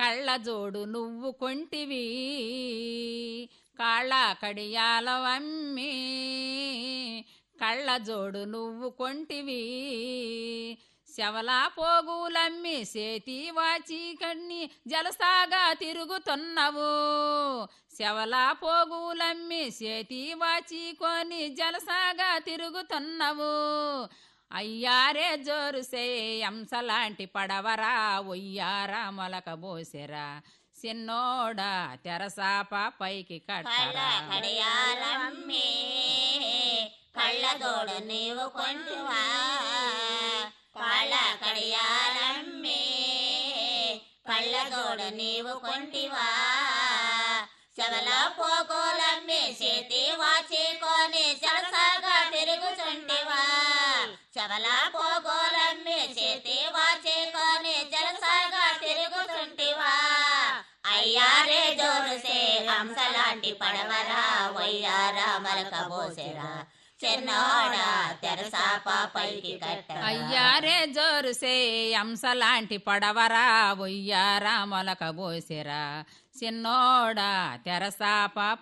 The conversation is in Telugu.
కళ్ళ జోడు నువ్వు కొంటివి కాళ్ళ కడియాలవమ్మి కళ్ళ జోడు నువ్వు కొంటివి శవలా పోగులమ్మి సేతి వాచి కన్ని జలసాగా తిరుగుతున్నవు శవలా పోగులమ్మి సేతి వాచి కొని జలసాగా తిరుగుతున్నవు అయ్యారే జోరుసే అంశలాంటి పడవరా ఒయ్యారా మొలక బోసెరా చిన్నోడా తెరసాప పైకి కట్టరా కళ్ళదోడు నీవు కొంటివా కాళ్ళ కడియాలమ్మే కళ్ళదోడు నీవు కొంటివా శవల పోకోలమ్మి చేతి వాచికొని జలసాగా తిరుగుచుంటివా శవల పోకోలమ్మి చేతి వాచికొని జలసాగా తిరుగుచుంటివా అయ్యారే జోరుసే హంసలాంటి పడవరా వయ్యారా మలక బోసెరా చిన్నోడా తెరసాప పైకి కట్టరా అయ్యారే జోరుసే అంశలాంటి పడవరా ఒయ్యారా మొలక బోసెరా చిన్నోడా తెరసాప